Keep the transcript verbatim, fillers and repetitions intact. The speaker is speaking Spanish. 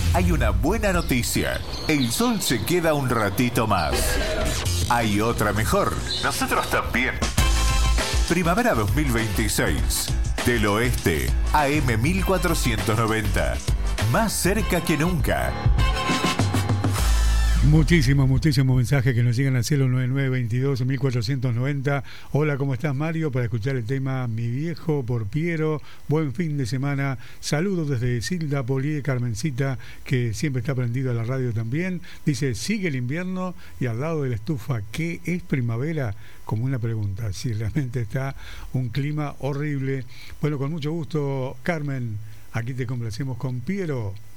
hay una buena noticia. El sol se queda un ratito más. Hay otra mejor. Nosotros también. Primavera dos mil veintiséis. Del Oeste, A M mil cuatrocientos noventa. Más cerca que nunca. Muchísimos, muchísimos mensajes que nos llegan al cielo nueve nueve veintidós mil cuatrocientos noventa. Hola, ¿cómo estás, Mario? Para escuchar el tema Mi Viejo por Piero. Buen fin de semana. Saludos desde Silda Polié, Carmencita, que siempre está prendido a la radio también. Dice, sigue el invierno y al lado de la estufa, ¿qué es primavera? Como una pregunta. Si realmente está un clima horrible. Bueno, con mucho gusto, Carmen. Aquí te complacemos con Piero.